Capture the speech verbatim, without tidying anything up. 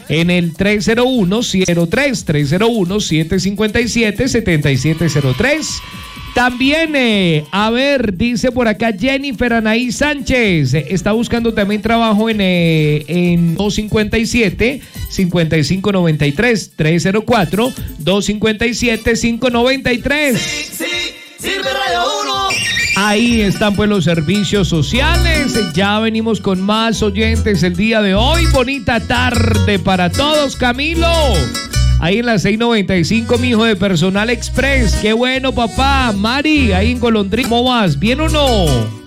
en el tres cero uno cero tres, tres cero uno siete cinco siete, siete siete cero tres. También, eh, a ver, dice por acá Jennifer Anaí Sánchez, eh, está buscando también trabajo en, eh, en dos cinco siete, cinco cinco nueve tres, tres cero cuatro, dos cinco siete, cinco nueve tres. Sí, sí, sirve Radio uno. Ahí están pues los servicios sociales. Ya venimos con más oyentes el día de hoy. Bonita tarde para todos, Camilo. Ahí en la seiscientos noventa y cinco, mi hijo de Personal Express. Qué bueno, papá. Mari, ahí en Golondrín. ¿Cómo vas? ¿Bien o no?